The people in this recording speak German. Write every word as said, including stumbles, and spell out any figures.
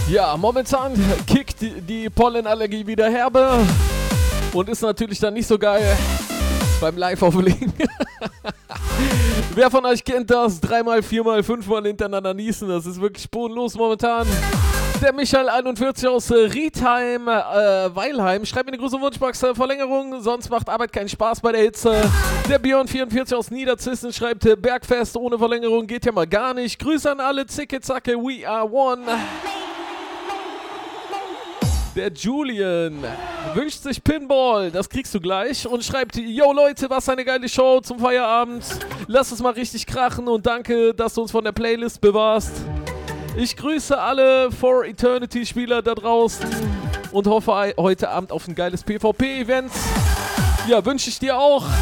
Ja, momentan kickt die, die Pollenallergie wieder herbe und ist natürlich dann nicht so geil beim Live-Auflegen. Wer von euch kennt das? Dreimal, viermal, fünfmal hintereinander niesen, das ist wirklich bodenlos momentan. Der Michael einundvierzig aus äh, Riedheim, äh, Weilheim, schreibt mir eine große Wunschbox äh, Verlängerung, sonst macht Arbeit keinen Spaß bei der Hitze. Der Björn vierundvierzig aus Niederzissen schreibt äh, Bergfest ohne Verlängerung geht ja mal gar nicht. Grüße an alle, Zicke, Zacke, we are one. Der Julian wünscht sich Pinball, das kriegst du gleich und schreibt, yo Leute, was eine geile Show zum Feierabend. Lass es mal richtig krachen und danke, dass du uns von der Playlist bewahrst. Ich grüße alle For Eternity Spieler da draußen und hoffe heute Abend auf ein geiles PvP-Event. Ja, wünsche ich dir auch.